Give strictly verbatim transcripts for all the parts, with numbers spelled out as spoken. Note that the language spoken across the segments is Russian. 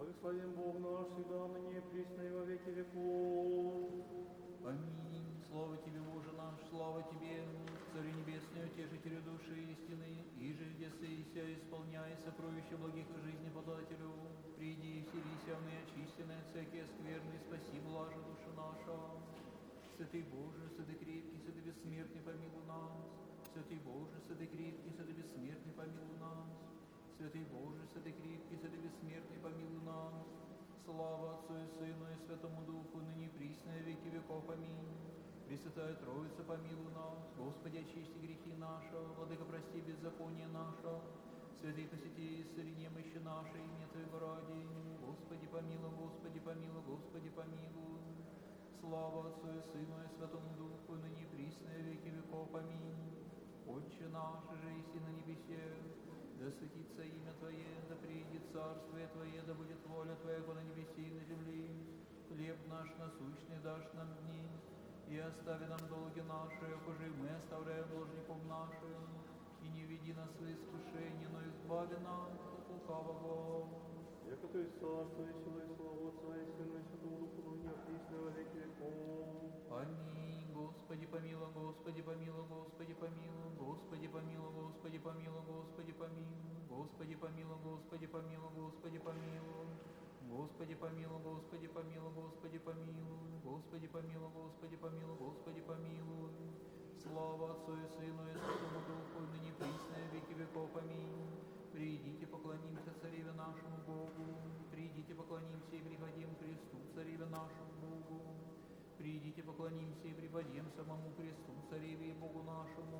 Благословен Бог наш, всегда, ныне и присно, и во веки веков. Аминь. Слава Тебе, Боже наш, слава Тебе, Царю Небесный, Утешителю души истины, и же где сыся, исполняя сокровища благих и жизни подателю, приди и вселися в неочистенные всякие скверны, спаси блажи душу наша. Святый Боже, святый крепкий, святый бессмертный, помилуй нас. Святый Боже, святый крепкий, святый бессмертный, помилуй нас. Святый Боже, святый крепкий, святый бессмертный, помилуй нас. Слава Отцу и Сыну и Святому Духу, ныне и присно, и во веки веков. Аминь. Пресвятая Троица, помилуй нас. Господи, очисти грехи наши, Владыка, прости беззаконие наше. Святые посети, исцели немощи наши, имя Твоего ради. Господи, помилуй, Господи, помилуй, Господи, помилуй. Слава Отцу и Сыну и Святому Духу, ныне и присно, и во веки веков. Аминь. Отче наш, же еси на небесе, да светится имя Твое, да приидет царствие Твое, да будет воля Твоя, как на небесе и на земле. Хлеб наш насущный дашь нам дни, и остави нам долги наши, кожи мы оставляем должником нашим, и не веди нас в искушение, но избави нас от лукавого. Яко то есть царство и сила и слава Отца и Сына и Святого Духа, ныне и присно, и во веки веков. Аминь. Господи помилуй, Господи помилуй, Господи помилуй, Господи помилуй, Господи помилуй, Господи помилуй, Господи помилуй, Господи помилуй, Господи помилуй, Господи помилуй, Господи помилуй, Господи помилуй, Господи помилуй, Господи помилуй, Господи помилуй. Слава Отцу и Сыну и Святому Духу, ныне и присно, и во веки веков. Аминь. Придите, поклонимся Цареве нашему Богу, придите, поклонимся и приходим к кресту Цареве нашему Богу. Придите, поклонимся и припадем самому кресту Цареве и Богу нашему.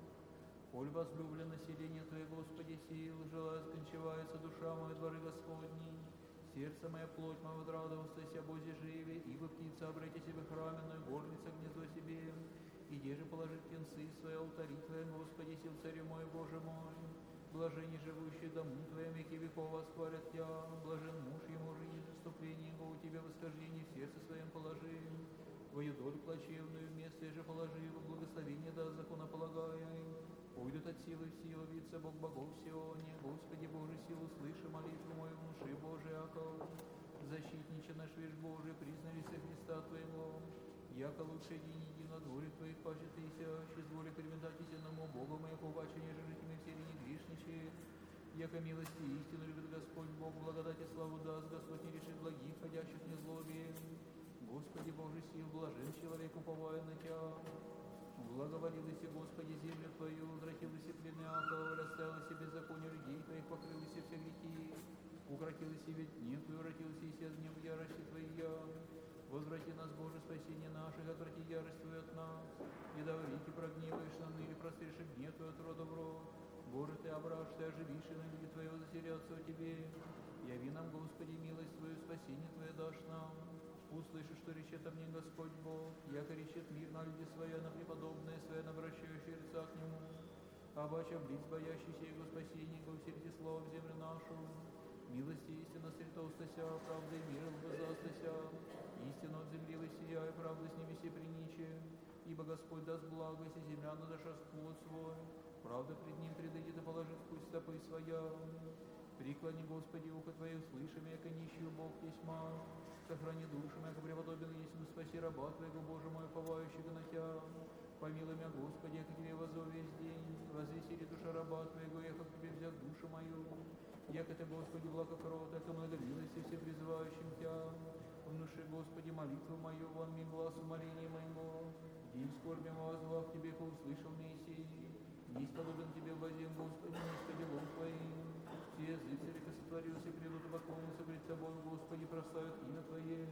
Коль возлюблено селение Твое, Господи, сил, желая скончивается душа моя дворы Господни. Сердце мое, плоть моя, возрадовался Бозе живе, ибо птица обрати себе храменную, горница гнездо себе. Иди же положить птенцы свои, алтари Твои, Господи, сил Царю мой, Боже мой. Блаженни живущие дому Твоем, веки веков восхвалят Тя. Блажен муж ему жизнь, заступление его у Тебя восхождение в сердце своем положи. Твою долю плачевную вместо же положи, во благословение да законополагай. Пойдут от силы в силу, вице Бог богов Сионе. Господи Боже, силу слыши, молитву мою внуши, Боже, Яков. Защитниче наш вещь Божий, признали се Христа Твоего. Яко лучше день иди на дворе Твоих, паче Ты сящий, с воли переметать единому Богу моего, паче неже житими все не грешничает. Яко милости и истину любит Господь Бог, благодать и славу даст, Господь не решит благих, ходящих не злобе. Господи Боже сил, блажен человек, уповая на Тя. Благоволилась, Господи, землю Твою, возвратилась и племяка, расставилась и беззаконие людей Твоих, покрылась и все грехи. Укротилась и ведь нет, и уротилась и се днем ярости Твоя. Возврати нас, Боже, спасение наших, отврати ярость Твою от нас. И да веки прогневаешь нам, или простришь гнев Твой от рода в род. Боже, Ты ображ, Ты оживишь, и на люди Твоего заселятся о Тебе. Яви нам, Господи, милость Твою, спасение Твое дашь нам. Услышишь, что речет о мне Господь Бог, яко речет мир на люди Свои, на преподобные Свои, на обращающие лица к Нему. Обаче облиц боящийся Его спасения, го усердите слово в землю нашу. Милости истина средостася, правда и мир возастася. Истина от земли воссияя, правда с небеси приниче. Ибо Господь даст благость, и земля надашаст плод свой. Правда пред Ним предыдет и положит в путь стопы своя. Преклони, Господи, ухо Твое, услышим, яко нищий Бог тьма. Сохрани душу, яко преподобен истину, спаси раба Твоего, Боже мой, повающего на Тя. Помилуй меня, Господи, яко Тебе воззов весь день. Возвесели душа раба Твоего, яко к Тебе взял душу мою. Яко Ты, Господи, благо крот, яко много милости все призывающим Тя. Внуши, Господи, молитву мою, вон ми глаз умоления моего. День скорби воззвав Тебе, ко услышал Мессии. Не сподобен Тебе возем, Господи, не споделом Твоим. Все языцы, река сотворился, придут поклониться пред Тобой, Господи, прославят имя Твое.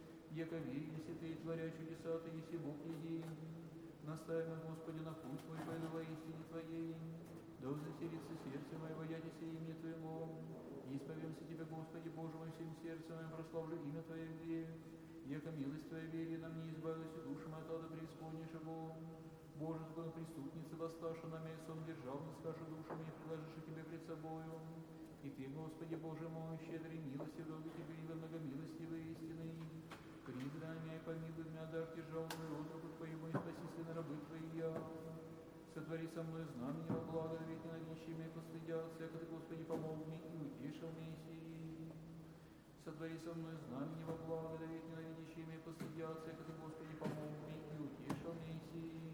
Яко верь, если Ты, творя чудеса, Ты, если Бог един. Наставим, Господи, на путь Твой, пойду во истине Твоей. Да заселится сердце мое, боятися имя Твоему. Исповемся Тебе, Господи, Боже мой, всем сердцем моим, прославлю имя Твое век. Яко милость Твоя вери нам не избавилась, и душу мою от ада преисподней Бог. Боже, закон преступницы, восставши на мясом, державно скажи душу мне, приложишь Тебе пред собою. И Ты, Господи, Боже мой, щедрый милости, долго Тебе, ибо многомилостивый истины. Придай меня и помилуй меня, дашь державную род, руку Твоему, и спаси сына рабы Твои я. Сотвори со мной знамение во благо, ведь над нищими постыдятся, яко Ты, Господи, помог мне и утешил Мессии. сотвори со мной знамени во благо, да век ненавидящими постыдятся, как и Господи помог мне и утешил меня сии.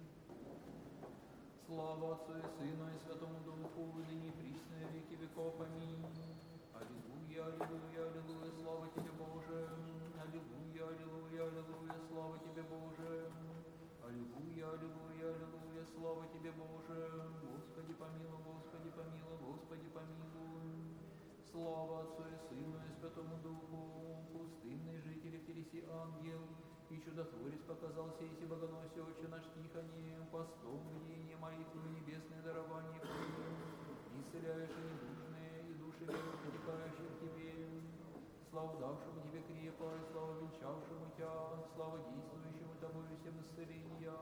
Слава Отцу и Сыну и Святому Духу, ныне и присно и веки веков. Аминь. Аллилуйя, аллилуйя, аллилуйя, слава Тебе, Боже. Аллилуйя, аллилуйя, аллилуйя, слава Тебе, Боже. Аллилуйя, аллилуйя, аллилуйя, слава Тебе, Боже. Господи помилуй, Господи помилуй, Господи помилуй. Слава Отцу и Сыну и Святому Духу, пустынные жители в телеси ангел, и чудотворец показался, и богоносие Отче наш тихоне, постом бдение, молитвы небесное дарование помилуй, исцеляешь и недужные, и души веры, протекающие к Тебе. Слава давшему Тебе крепость, слава венчавшему Тя, слава действующему Тобою всем исцеления.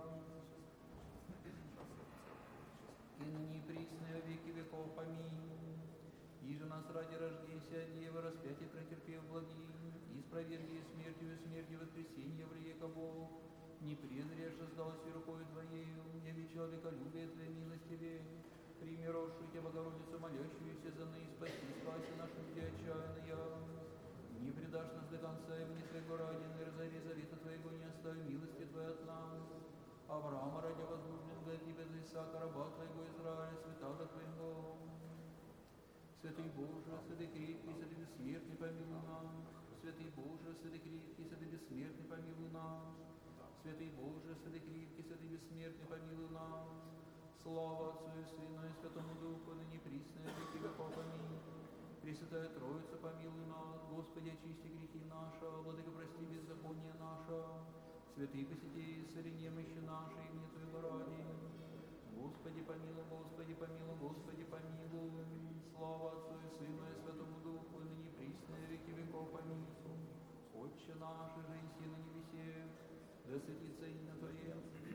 И ныне и присно и во веки веков. Аминь. Иже нас ради рождения Девы распятие претерпев благим, и спровергли смертью и смертью воскресенья влиека Бог, не презрешь создалась и рукою Твоею, яви человеколюбие Твоей милостивее, прими росшую Тебя Богородицу, молящуюся за ныне, спаси, спаси нашу Тебе отчаянная. Не предашь нас до конца, и вне Твоего ради, и разори завета Твоего, не оставь милости Твоей от нас. Авраама ради возлюбленного Тебя, за Исаака, раба Твоего Израиля, святаго Твоего. Святый Боже, святый крепкий, святый бессмертный, помилуй нас. Святый Боже, святый крепкий, святый бессмертный, помилуй нас. Святый Боже, святый крепкий, святый бессмертный, помилуй нас. Слава Отцу и Сыну и Святому Духу, ныне присно и веки веков. Аминь. Пресвятая Троица, помилуй нас. Господи, очисти грехи наши, Владыка, прости беззаконие наше. Святые посети, исцели немощи наши, и мне Твоего ради. Господи, помилуй, Господи, помилуй, Господи, помилуй. Слава Отцу и Сыну и Святому Духу, ныне присно и веки веков. Аминь. Отче наш, жиси на небесе, да святится имя Твое,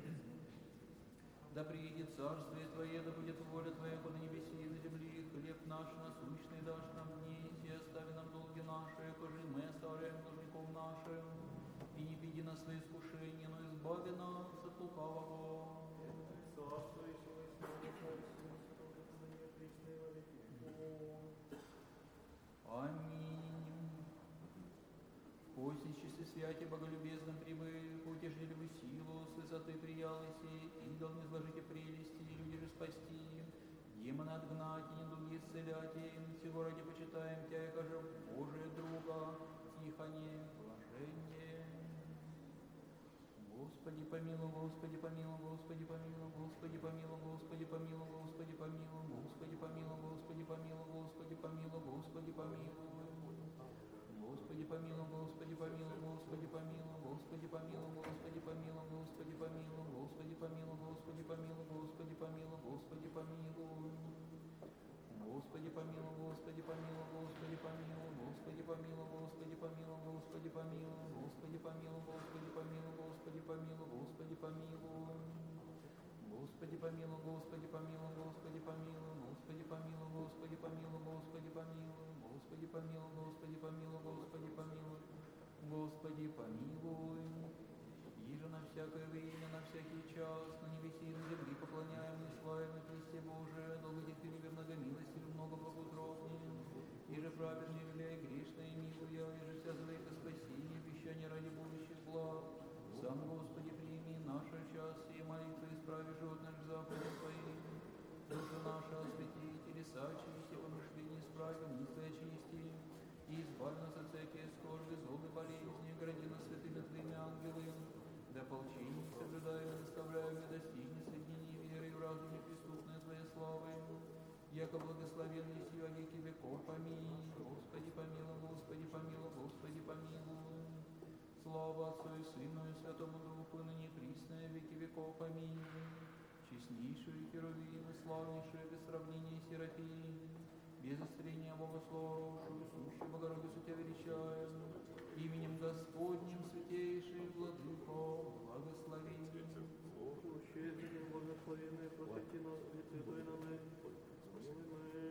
да приедет царствие Твое, да будет воля Твоя по на небесе и на земле. Хлеб наш насущный дашь нам днесь, и остави нам долги наши, кожи мы оставляем должников нашим. И не веди нас на искушение, но избави нас от лукавого. Царство и сила и слава Отцу и Святому Духу, ныне и присно и во веки веков. Аминь. Постничестве святе боголюбезном прибыв, утяжнили вы силу, с высоты приялыси, идол не сложите прелести, люди же спасти, демоны отгнать, и недуги исцелять, и всего ради почитаем Тя, яко же Божие друга, тихоне, блаженне. Господи помилуй, Господи помилуй, Господи помилуй, Господи помилуй, Господи помилуй, Господи помилуй, Господи помилуй, Господи помилуй, Господи помилуй, Господи помилуй. Господи помилуй, Господи помилуй, Господи помилуй, Господи помилуй, Господи помилуй, Господи помилуй, Господи помилуй, Господи помилуй, Господи помилуй, Господи помилуй. Господи помилуй, Господи помилуй, Господи помилуй, Господи помилуй, Господи помилуй, Господи помилуй, Господи помилуй, Господи помилуй, Господи помилуй, Господи помилуй. Господи помилуй, Господи помилуй, Господи помилуй, Господи помилуй, Господи помилуй, Господи помилуй, Господи помилуй, Господи помилуй, Господи помилуй, Господи помилуй. Иже на всякое время, на всякий час, на небесе и на земле поклоняем и славим Христе Божие, долготерпеливый, многомилостивый, много благоутробный, иже праведный, являя грешное, милуя, иже вся завека спасения, обещание ради будущих благ. Сам, Господи, прими наше счастье, молитвы исправи живот наш заповеди Твои. Душу нашу освети, телеса очисти, помышления исправи, мысли очисти, и избавь нас от всякие скорби, злобы, болезни, гради нас святыми Твоими ангелы, да полчения соблюдаем и наставляем, и достигнет соединения веры и в разуме преступной Твоей славы, яко благословенный си во веки веков. Аминь. Господи помилуй, Господи помилуй, Господи помилуй. Слава Отцу и Сыну и Святому Духу, ныне присно и веки веков. Аминь. Честнейшие херувимы, славнейшие без сравнения серафим, без исцеления богословшую, сущую Богородицу Тебя величаем, именем Господним святейший Владыко, благослови. Ущедренным благословенный, просвети нас, Пресвятой нам и спаси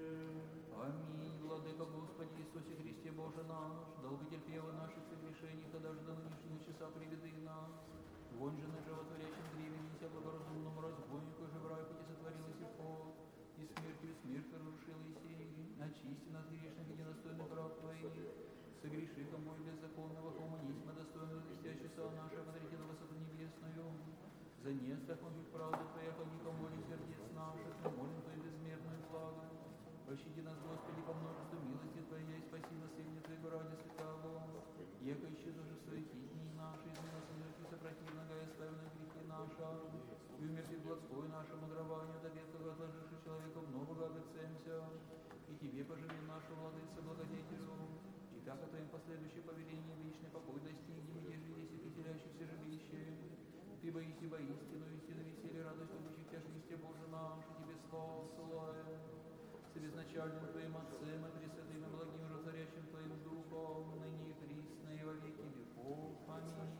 мы. Аминь. Владыка Господи Иисусе Христе Боже наш, долготерпевы наших согрешений, когда же до нынешнего часа приведы нас. Вон же на животворящем древе, неся благоразумному разбойнику, же в рай пути сотворилась и вход, и смертью смерть разрушила и сей. Очисти нас грешных и недостойных раб Твоих, согреши грешником Бой беззаконного коммунизма, достойного звестя часа нашего, подарите на высоту небесную. За нестах могут правды Твоя, ходи по воле сердец наших, мы молим Твою безмерную благо. Пощади нас, Господи, по множеству милости Твоей, и спаси нас имя Твоего ради святого. Яко исчезли свои дни наши, из нас изречи сопротивного, и оставим на грехи наши, и умерти благой нашему дарованию, до ветхого отложивши человека нового обыцемся, и Тебе поживи нашу владыца благодетелю, и как о Твоем последующем повелении вечный покой достигнем, и ежели есть веселящихся жилище. Ты боись и воистину, истину веселье, радость любящих Тебя, Христе Боже наш, и Тебе славу ссылаем. С безначальным Твоим Отцем и Пресвятым и благим разорящим Твоим Духом, ныне и присно и во веки веков. Аминь.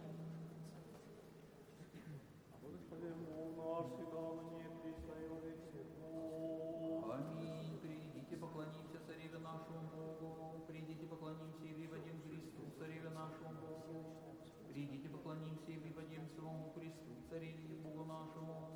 Господи, мол наш, всегда ныне и присно и во веки веков. Аминь. Придите, поклонимся Цареве нашему Богу. Придите, поклонимся и припадем Христу, Цареве нашему Богу. Придите, поклонимся и припадем своему Христу, Цареве Богу нашему.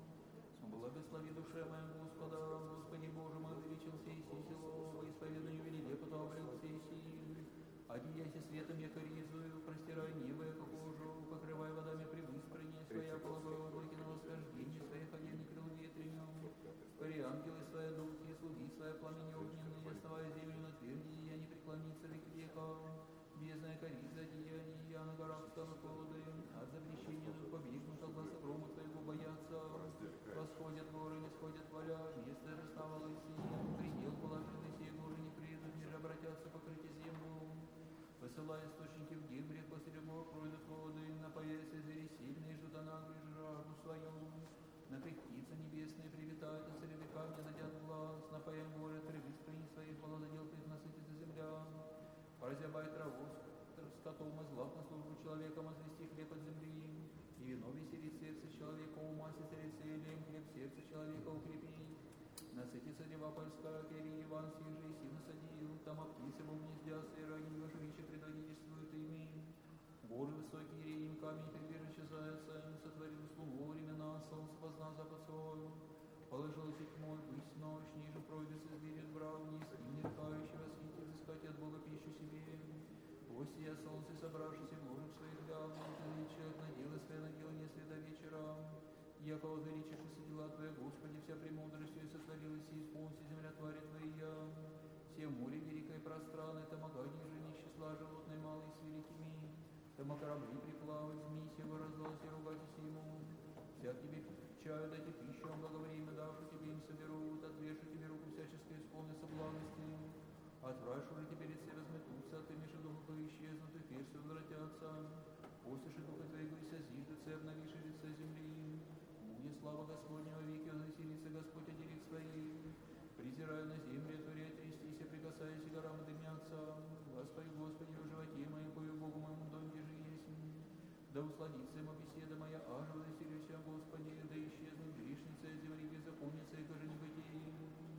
Благослови душе моя Господа, Господи Боже мой, увеличил сей сей село, во исповеданию велилепоту обрел сей сей. Одеяйся светом, яко ризую, простирай небо, яко кожу, покрывай водами превыспрение своя, полагай облаки на восхождение своих, одени крыл ветренем. Скори ангелы свои духи, слуги свои пламени огненные, основая землю на тверди, я не преклониться веки века. Бездная корить за деяния, я на горах станут воды, от запрещения дух побегнут, от гласа грома Твоего боятся. Восходят горы, не сходят поля, место расставало и сия, предел положил и сей горы не придут, ниже обратятся покрыть землю. Посылая источники в дебрях, после любого пройдут воды, напояся звери сильные, ждут она жажду свою. На птицы небесные привитают, а среди камня надят глаз, напоя море, требы спринь своих, полозаделкой насытится земля. Прозябай траву, скотом и злак на службу человеком, извести хлеб от земли. И вино веселит сердце человека, ума сестрит целием, хлеб сердце человека укрепит. Насытится дева польская, Кирий Иван сих же и сил насадил, там птицы в гнездя сыра, и его жилище предводительствует ими. Горы высокие, реем камень прибежище зайца, сотворил слугу времена, солнце позна запад свой. Положил тьмой, пусть ночь, ниже пройдется зверит брал, вниз, и не рыкающий восхитит, искать от Бога пищу себе. Пусть я солнце, собравшись в ложек своих глав, человек надела своя надела не света вечера. Яко возвеличившись дела Твоя, Господи, вся премудростью сотворилась и исполнится земля твари Твоя. Все море великое пространное, там огонь ниже числа животной малой с великими. Там корабли приплавать, змей сего раздался, ругайтесь ему. Всяк тебе чаю дайте пищу, а благовремя давши тебе им соберут, отвешу тебе руку всяческой исполнится благости. Отвращу же тебе лице разметутся, а ты между духов исчезнут, и персы возвратятся. Послушай духа Твоего и созиждется, и обновишь лице земли. Будет слава Господня во веки, возвеселится Господь от делит своих. Презирая на земле, творя трястись, и прикасаясь к горам, дымятся. Господи, Господи, в животе моем, кою Богу моему дом, где же есть. Да усладится ему беседа моя, аж возвеселюся, Господи, да исчезнут грешница и земли беззаконница, и кожи небытие.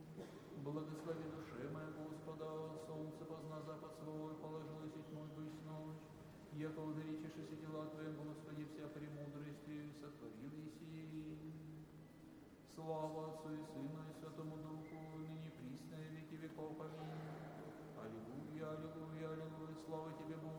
Благослови душе моя Господа, солнце позна запад свой, положилось и тьмой бысь ночь. Яко увеличившись дела Твои, Господи, вся премудростью сотворил еси. Слава Отцу и Сыну и Святому Духу, ныне присно и веки веков. Аминь. Аллилуйя, аллилуйя, аллилуйя, слава Тебе, Боже.